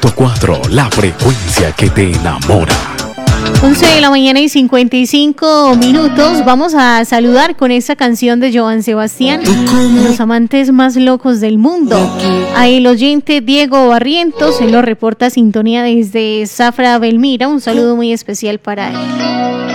100.4, la frecuencia que te enamora. 11 de la mañana y 55 minutos. Vamos a saludar con esta canción de Joan Sebastián, los amantes más locos del mundo. A el oyente Diego Barrientos, se lo reporta sintonía desde Zafra Belmira. Un saludo muy especial para él.